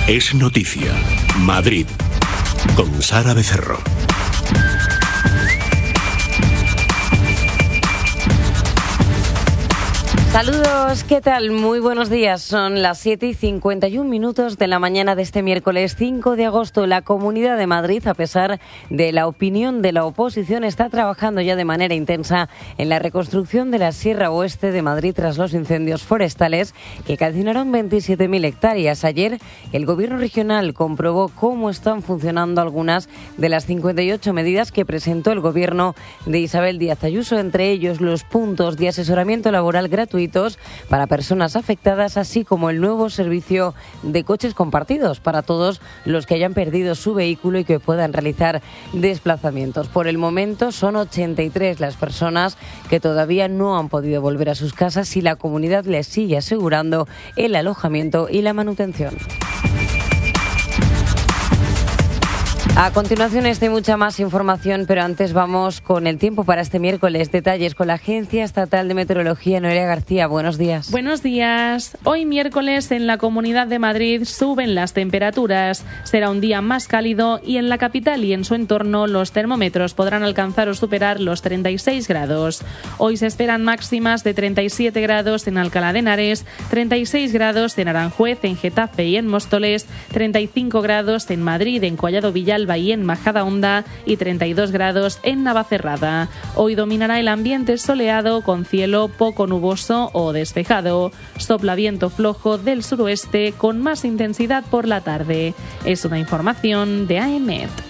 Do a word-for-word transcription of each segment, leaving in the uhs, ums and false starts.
Es noticia. Madrid. Con Sara Becerro. Saludos, ¿qué tal? Muy buenos días. Son las siete y cincuenta y un minutos de la mañana de este miércoles cinco de agosto. La Comunidad de Madrid, a pesar de la opinión de la oposición, está trabajando ya de manera intensa en la reconstrucción de la Sierra Oeste de Madrid tras los incendios forestales que calcinaron veintisiete mil hectáreas. Ayer, el Gobierno regional comprobó cómo están funcionando algunas de las cincuenta y ocho medidas que presentó el Gobierno de Isabel Díaz Ayuso, entre ellos los puntos de asesoramiento laboral gratuito para personas afectadas, así como el nuevo servicio de coches compartidos para todos los que hayan perdido su vehículo y que puedan realizar desplazamientos. Por el momento son ochenta y tres las personas que todavía no han podido volver a sus casas y la comunidad les sigue asegurando el alojamiento y la manutención. A continuación esta y mucha más información, pero antes vamos con el tiempo para este miércoles. Detalles con la Agencia Estatal de Meteorología. Noelia García, buenos días. Buenos días. Hoy miércoles en la Comunidad de Madrid suben las temperaturas. Será un día más cálido y en la capital y en su entorno los termómetros podrán alcanzar o superar los treinta y seis grados. Hoy se esperan máximas de treinta y siete grados en Alcalá de Henares, treinta y seis grados en Aranjuez, en Getafe y en Móstoles, treinta y cinco grados en Madrid, en Collado Villalba y en Majadahonda y treinta y dos grados en Navacerrada. Hoy dominará el ambiente soleado con cielo poco nuboso o despejado. Sopla viento flojo del suroeste con más intensidad por la tarde. Es una información de A E M E T.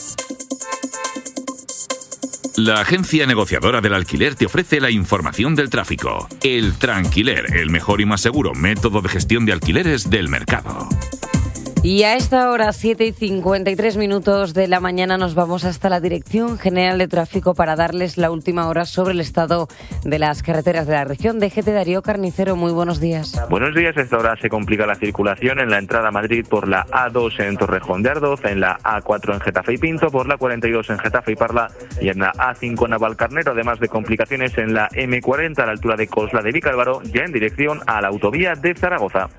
La agencia negociadora del alquiler te ofrece la información del tráfico. El Tranquiler, el mejor y más seguro método de gestión de alquileres del mercado. Y a esta hora, siete y cincuenta y tres minutos de la mañana, nos vamos hasta la Dirección General de Tráfico para darles la última hora sobre el estado de las carreteras de la región. D G T Darío Carnicero, muy buenos días. Buenos días. A esta hora se complica la circulación en la entrada a Madrid por la A dos en Torrejón de Ardoz, en la A cuatro en Getafe y Pinto, por la cuarenta y dos en Getafe y Parla y en la A cinco en Navalcarnero, además de complicaciones en la M cuarenta a la altura de Cosla de Vicálvaro, ya en dirección a la autovía de Zaragoza.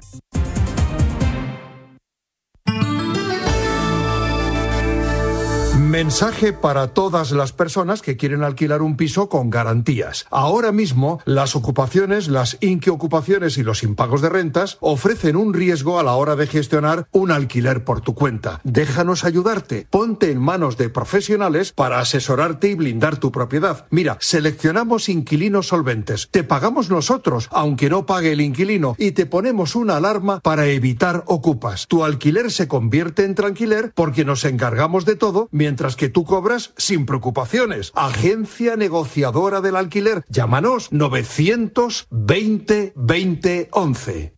Mensaje para todas las personas que quieren alquilar un piso con garantías. Ahora mismo, las ocupaciones, las inquiocupaciones y los impagos de rentas ofrecen un riesgo a la hora de gestionar un alquiler por tu cuenta. Déjanos ayudarte. Ponte en manos de profesionales para asesorarte y blindar tu propiedad. Mira, seleccionamos inquilinos solventes. Te pagamos nosotros, aunque no pague el inquilino, y te ponemos una alarma para evitar ocupas. Tu alquiler se convierte en tranquiler porque nos encargamos de todo, mientras que tú cobras sin preocupaciones. Agencia negociadora del alquiler. Llámanos novecientos veinte veinte once.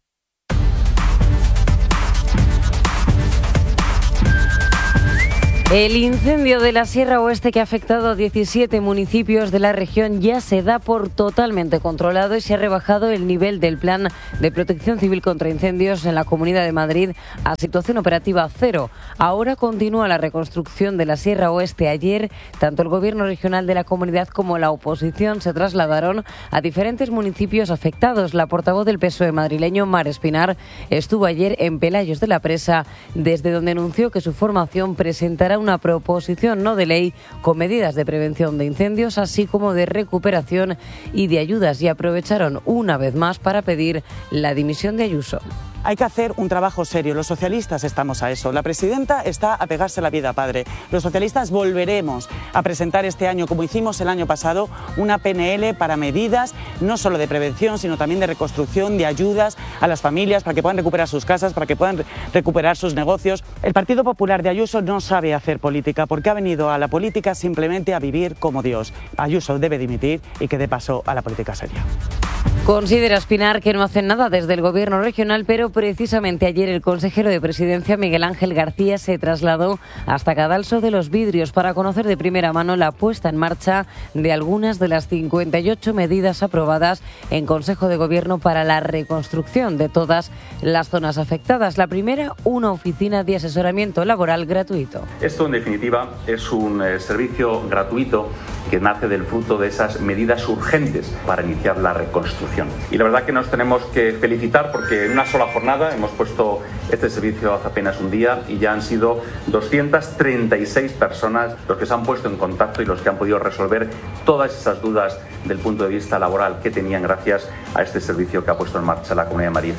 El incendio de la Sierra Oeste que ha afectado a diecisiete municipios de la región ya se da por totalmente controlado y se ha rebajado el nivel del Plan de Protección Civil contra Incendios en la Comunidad de Madrid a situación operativa cero. Ahora continúa la reconstrucción de la Sierra Oeste. Ayer, tanto el Gobierno regional de la comunidad como la oposición se trasladaron a diferentes municipios afectados. La portavoz del P S O E madrileño, Mar Espinar, estuvo ayer en Pelayos de la Presa, desde donde anunció que su formación presentará una proposición no de ley con medidas de prevención de incendios, así como de recuperación y de ayudas, y aprovecharon una vez más para pedir la dimisión de Ayuso. Hay que hacer un trabajo serio. Los socialistas estamos a eso. La presidenta está a pegarse la vida padre. Los socialistas volveremos a presentar este año, como hicimos el año pasado, una P N L para medidas no solo de prevención, sino también de reconstrucción, de ayudas a las familias para que puedan recuperar sus casas, para que puedan recuperar sus negocios. El Partido Popular de Ayuso no sabe hacer política porque ha venido a la política simplemente a vivir como Dios. Ayuso debe dimitir y que dé paso a la política seria. Considera Espinar que no hacen nada desde el Gobierno regional, pero precisamente ayer el consejero de Presidencia, Miguel Ángel García, se trasladó hasta Cadalso de los Vidrios para conocer de primera mano la puesta en marcha de algunas de las cincuenta y ocho medidas aprobadas en Consejo de Gobierno para la reconstrucción de todas las zonas afectadas. La primera, una oficina de asesoramiento laboral gratuito. Esto, en definitiva, es un eh, servicio gratuito que nace del fruto de esas medidas urgentes para iniciar la reconstrucción. Y la verdad que nos tenemos que felicitar porque en una sola jornada hemos puesto este servicio hace apenas un día y ya han sido doscientas treinta y seis personas los que se han puesto en contacto y los que han podido resolver todas esas dudas del punto de vista laboral que tenían gracias a este servicio que ha puesto en marcha la Comunidad de Madrid.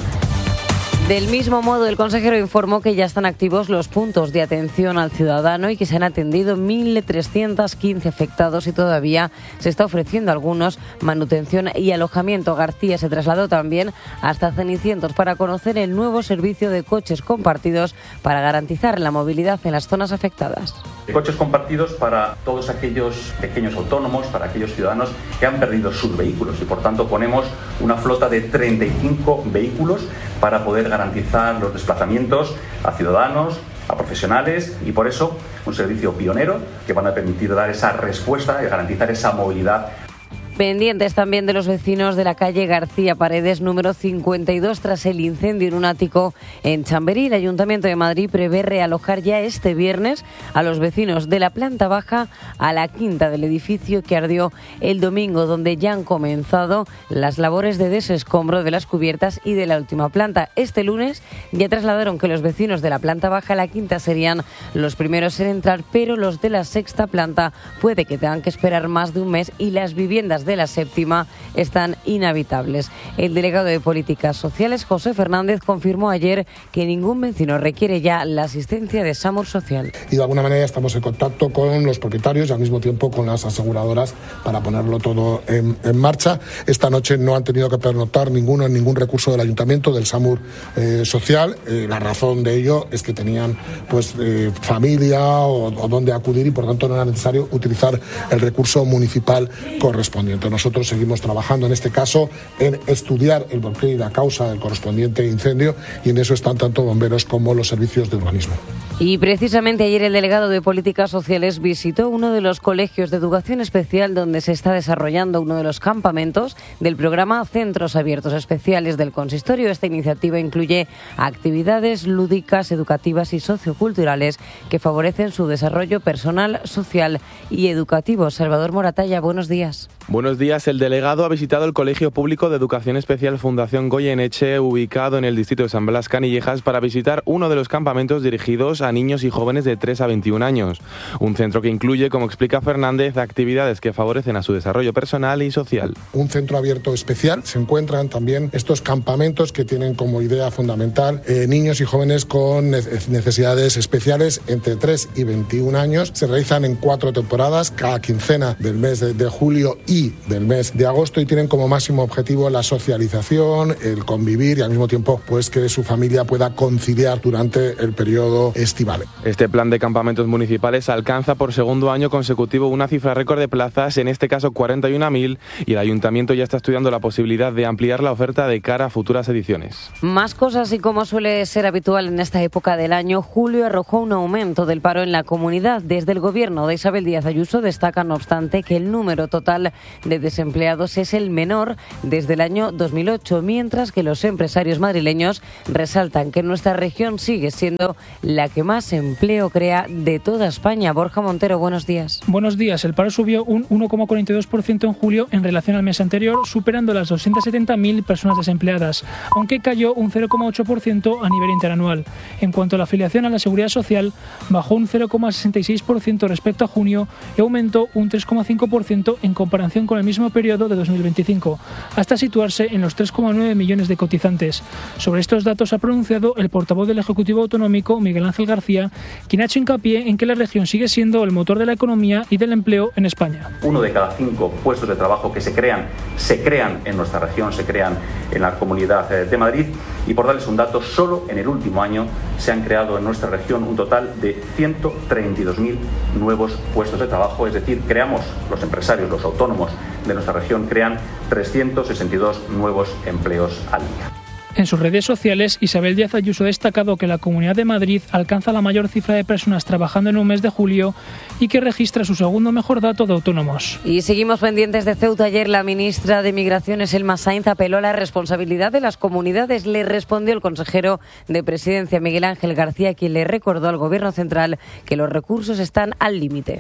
Del mismo modo, el consejero informó que ya están activos los puntos de atención al ciudadano y que se han atendido mil trescientos quince afectados y todavía se está ofreciendo a algunos manutención y alojamiento. García se trasladó también hasta Cenicientos para conocer el nuevo servicio de coches compartidos para garantizar la movilidad en las zonas afectadas. Coches compartidos para todos aquellos pequeños autónomos, para aquellos ciudadanos que han perdido sus vehículos y por tanto ponemos una flota de treinta y cinco vehículos para poder garantizar los desplazamientos a ciudadanos, a profesionales y por eso un servicio pionero que van a permitir dar esa respuesta y garantizar esa movilidad. Pendientes también de los vecinos de la calle García Paredes número cincuenta y dos tras el incendio en un ático en Chamberí. El Ayuntamiento de Madrid prevé realojar ya este viernes a los vecinos de la planta baja a la quinta del edificio que ardió el domingo, donde ya han comenzado las labores de desescombro de las cubiertas y de la última planta. Este lunes ya trasladaron que los vecinos de la planta baja a la quinta serían los primeros en entrar, pero los de la sexta planta puede que tengan que esperar más de un mes y las viviendas de la séptima están inhabitables. El delegado de Políticas Sociales, José Fernández, confirmó ayer que ningún vecino requiere ya la asistencia de SAMUR Social. Y de alguna manera estamos en contacto con los propietarios y al mismo tiempo con las aseguradoras para ponerlo todo en, en marcha. Esta noche no han tenido que pernoctar ninguno en ningún recurso del Ayuntamiento, del SAMUR eh, Social. Eh, la razón de ello es que tenían pues eh, familia o, o donde acudir y por tanto no era necesario utilizar el recurso municipal correspondiente. Nosotros seguimos trabajando en este caso en estudiar el porqué y la causa del correspondiente incendio y en eso están tanto bomberos como los servicios de urbanismo. Y precisamente ayer el delegado de Políticas Sociales visitó uno de los colegios de educación especial donde se está desarrollando uno de los campamentos del programa Centros Abiertos Especiales del Consistorio. Esta iniciativa incluye actividades lúdicas, educativas y socioculturales que favorecen su desarrollo personal, social y educativo. Salvador Moratalla, buenos días. Buenos días. El delegado ha visitado el Colegio Público de Educación Especial Fundación Goyeneche, ubicado en el distrito de San Blas Canillejas, para visitar uno de los campamentos dirigidos a niños y jóvenes de tres a veintiún años. Un centro que incluye, como explica Fernández, actividades que favorecen a su desarrollo personal y social. Un centro abierto especial. Se encuentran también estos campamentos que tienen como idea fundamental eh, niños y jóvenes con necesidades especiales entre tres y veintiún años. Se realizan en cuatro temporadas, cada quincena del mes de, de julio y del mes de agosto y tienen como máximo objetivo la socialización, el convivir y al mismo tiempo pues que su familia pueda conciliar durante el periodo estival. Este plan de campamentos municipales alcanza por segundo año consecutivo una cifra récord de plazas, en este caso cuarenta y una mil, y el Ayuntamiento ya está estudiando la posibilidad de ampliar la oferta de cara a futuras ediciones. Más cosas y como suele ser habitual en esta época del año, julio arrojó un aumento del paro en la comunidad. Desde el gobierno de Isabel Díaz Ayuso destacan, no obstante, que el número total de desempleados es el menor desde el año dos mil ocho, mientras que los empresarios madrileños resaltan que nuestra región sigue siendo la que más empleo crea de toda España. Borja Montero, buenos días. Buenos días. El paro subió un uno coma cuarenta y dos por ciento en julio en relación al mes anterior, superando las doscientas setenta mil personas desempleadas, aunque cayó un cero coma ocho por ciento a nivel interanual. En cuanto a la afiliación a la Seguridad Social, bajó un cero coma sesenta y seis por ciento respecto a junio y aumentó un tres coma cinco por ciento en comparación con el mismo periodo de dos mil veinticinco, hasta situarse en los tres coma nueve millones de cotizantes. Sobre estos datos ha pronunciado el portavoz del Ejecutivo Autonómico, Miguel Ángel García, quien ha hecho hincapié en que la región sigue siendo el motor de la economía y del empleo en España. Uno de cada cinco puestos de trabajo que se crean, se crean en nuestra región, se crean en la Comunidad de Madrid y, por darles un dato, solo en el último año se han creado en nuestra región un total de ciento treinta y dos mil nuevos puestos de trabajo, es decir, creamos, los empresarios, los autónomos de nuestra región crean trescientos sesenta y dos nuevos empleos al día. En sus redes sociales, Isabel Díaz Ayuso ha destacado que la Comunidad de Madrid alcanza la mayor cifra de personas trabajando en un mes de julio y que registra su segundo mejor dato de autónomos. Y seguimos pendientes de Ceuta. Ayer la ministra de Migraciones, Elma Sainz, apeló a la responsabilidad de las comunidades. Le respondió el consejero de Presidencia, Miguel Ángel García, quien le recordó al Gobierno central que los recursos están al límite.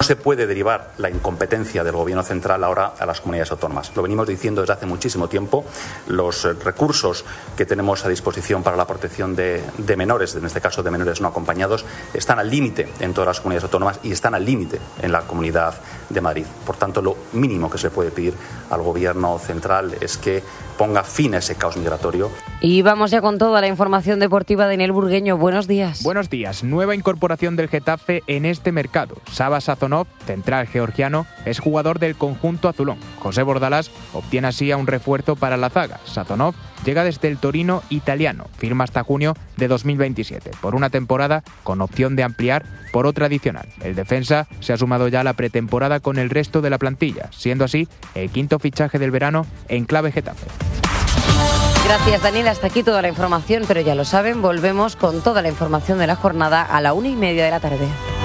se puede derivar la incompetencia del Gobierno central ahora a las comunidades autónomas. Lo venimos diciendo desde hace muchísimo tiempo. Los recursos que tenemos a disposición para la protección de, de menores, en este caso de menores no acompañados, están al límite en todas las comunidades autónomas y están al límite en la Comunidad de Madrid. Por tanto, lo mínimo que se puede pedir al Gobierno central es que ponga fin a ese caos migratorio. Y vamos ya con toda la información deportiva. Daniel Burgueño, buenos días. Buenos días. Nueva incorporación del Getafe en este mercado. Sava Sazonov, central georgiano, es jugador del conjunto azulón. José Bordalás obtiene así a un refuerzo para la zaga. Sazonov llega desde el Torino italiano, firma hasta junio de dos mil veintisiete, por una temporada con opción de ampliar por otra adicional. El defensa se ha sumado ya a la pretemporada con el resto de la plantilla, siendo así el quinto fichaje del verano en clave Getafe. Gracias, Daniel. Hasta aquí toda la información, pero ya lo saben, volvemos con toda la información de la jornada a la una y media de la tarde.